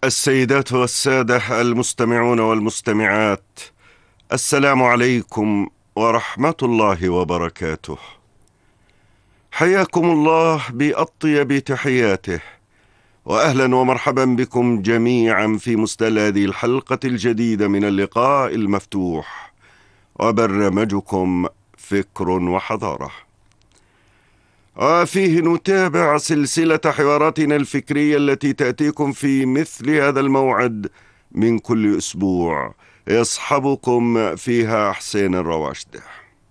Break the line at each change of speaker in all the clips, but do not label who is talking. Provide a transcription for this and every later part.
السيدات والسادة المستمعون والمستمعات، السلام عليكم ورحمة الله وبركاته. حياكم الله بأطيب تحياته، وأهلا ومرحبا بكم جميعا في مستهل هذه الحلقة الجديدة من اللقاء المفتوح وبرنامجكم فكر وحضارة، وفيه نتابع سلسلة حواراتنا الفكرية التي تأتيكم في مثل هذا الموعد من كل أسبوع، يصحبكم فيها حسين الرواشده.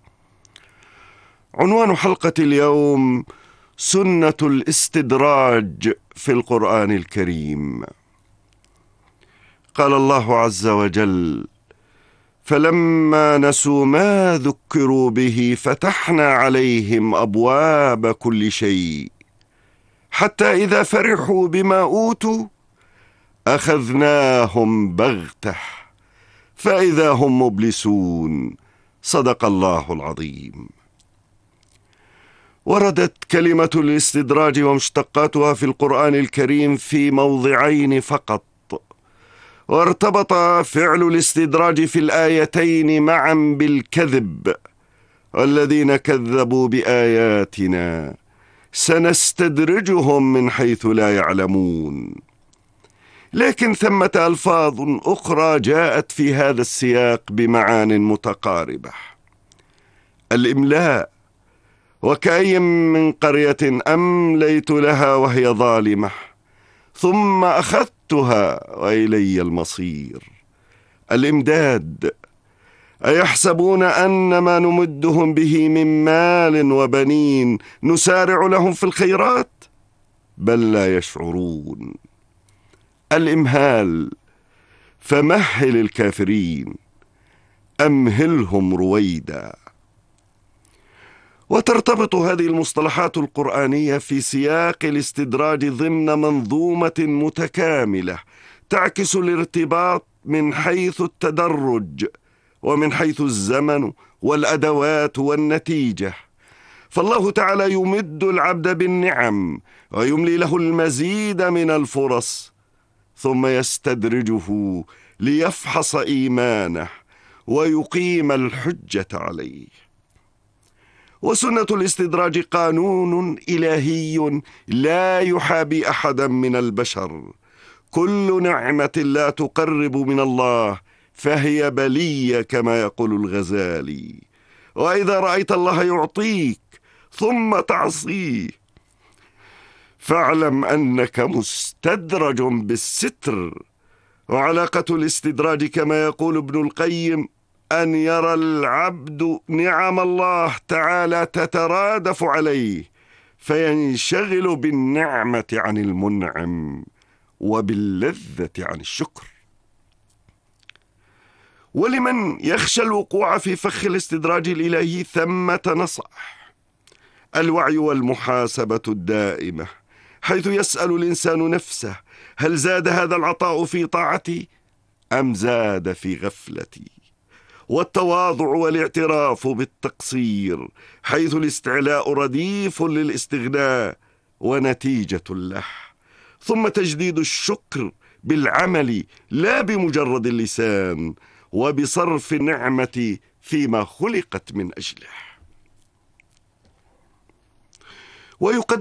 عنوان حلقة اليوم: سنة الاستدراج في القرآن الكريم. قال الله عز وجل: فلما نسوا ما ذكروا به فتحنا عليهم أبواب كل شيء حتى إذا فرحوا بما أوتوا أخذناهم بغتة فإذا هم مبلسون. صدق الله العظيم. وردت كلمة الاستدراج ومشتقاتها في القرآن الكريم في موضعين فقط، وارتبط فعل الاستدراج في الآيتين معا بالكذب: والذين كذبوا بآياتنا سنستدرجهم من حيث لا يعلمون. لكن ثمة ألفاظ أخرى جاءت في هذا السياق بمعان متقاربة: الإملاء: وكأي من قرية أمليت لها وهي ظالمة ثم أخذتها وإلي المصير. الإمداد: أيحسبون أن ما نمدهم به من مال وبنين نسارع لهم في الخيرات بل لا يشعرون. الإمهال: فمهل الكافرين أمهلهم رويدا. وترتبط هذه المصطلحات القرآنية في سياق الاستدراج ضمن منظومة متكاملة تعكس الارتباط من حيث التدرج ومن حيث الزمن والأدوات والنتيجة. فالله تعالى يمد العبد بالنعم ويملي له المزيد من الفرص، ثم يستدرجه ليفحص إيمانه ويقيم الحجة عليه. وسنة الاستدراج قانون إلهي لا يحابي أحدا من البشر. كل نعمة لا تقرب من الله فهي بلية كما يقول الغزالي. وإذا رأيت الله يعطيك ثم تعصيه فاعلم أنك مستدرج بالستر. وعلاقة الاستدراج كما يقول ابن القيم أن يرى العبد نعم الله تعالى تترادف عليه فينشغل بالنعمة عن المنعم وباللذة عن الشكر. ولمن يخشى الوقوع في فخ الاستدراج الإلهي ثمة نصح: الوعي والمحاسبة الدائمة، حيث يسأل الإنسان نفسه: هل زاد هذا العطاء في طاعتي أم زاد في غفلتي؟ والتواضع والاعتراف بالتقصير، حيث الاستعلاء رديف للاستغناء ونتيجة له. ثم تجديد الشكر بالعمل لا بمجرد اللسان، وبصرف النعمة فيما خلقت من أجله. ويقدم